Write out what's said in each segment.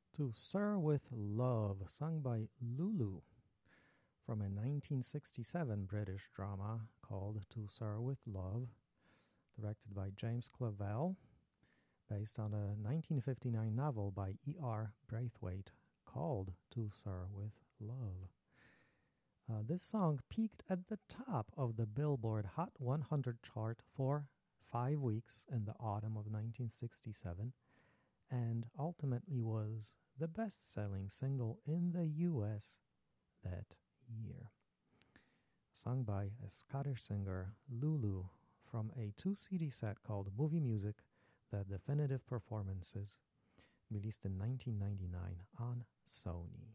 To Sir with Love, sung by Lulu, from a 1967 British drama called To Sir with Love, directed by James Clavell, based on a 1959 novel by E.R. Braithwaite called To Sir with Love. This song peaked at the top of the Billboard Hot 100 chart for 5 weeks in the autumn of 1967 and ultimately was the best-selling single in the US that year. Sung by a Scottish singer, Lulu, from a 2-CD set called Movie Music, The Definitive Performances, released in 1999 on Sony.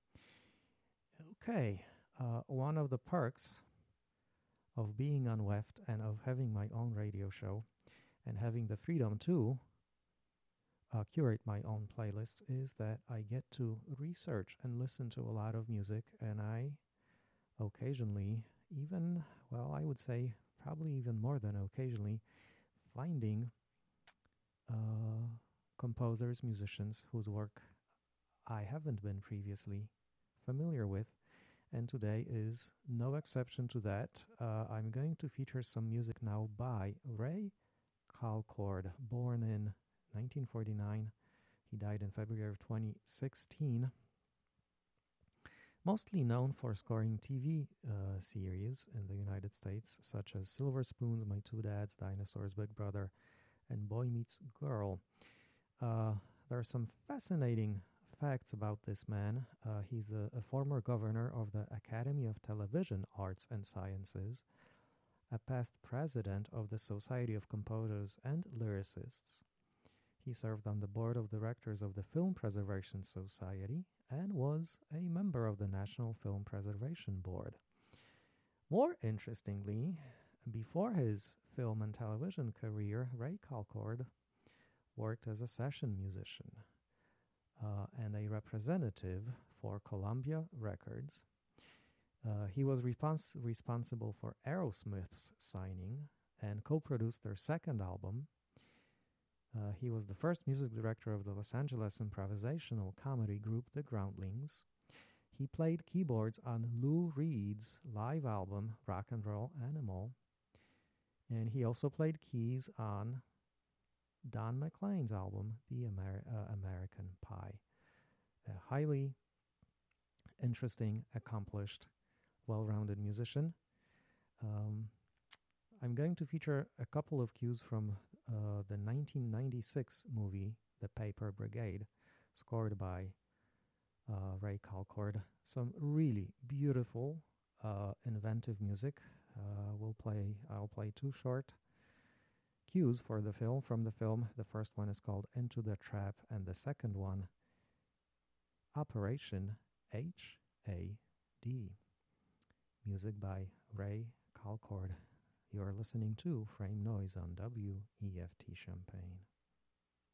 Okay, one of the perks of being on WEFT and of having my own radio show and having the freedom to curate my own playlists is that I get to research and listen to a lot of music, and I occasionally, even, well, I would say probably even more than occasionally, finding composers, musicians whose work I haven't been previously familiar with, and today is no exception to that. I'm going to feature some music now by Ray Calcord, born in 1949. He died in February of 2016. Mostly known for scoring TV series in the United States, such as Silver Spoons, My Two Dads, Dinosaurs, Big Brother, and Boy Meets Girl. There are some fascinating facts about this man. He's a former governor of the Academy of Television Arts and Sciences, a past president of the Society of Composers and Lyricists. He served on the board of directors of the Film Preservation Society and was a member of the National Film Preservation Board. More interestingly, before his film and television career, Ray Calcord worked as a session musician and a representative for Columbia Records. He was responsible for Aerosmith's signing and co-produced their second album. He was the first music director of the Los Angeles improvisational comedy group The Groundlings. He played keyboards on Lou Reed's live album Rock and Roll Animal, and he also played keys on Don McLean's album The American Pie. A highly interesting, accomplished, well-rounded musician. I'm going to feature a couple of cues from the 1996 movie The Paper Brigade, scored by Ray Calcord. Some really beautiful, inventive music. I'll play 2 short cues for the film from the film. The first one is called Into the Trap, and the second one, Operation HAD. Music by Ray Calcord. You're listening to Frame Noise on WEFT Champaign.